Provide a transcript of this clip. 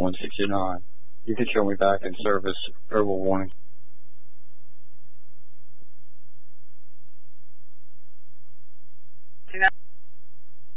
169. You can show me back in service. Verbal warning.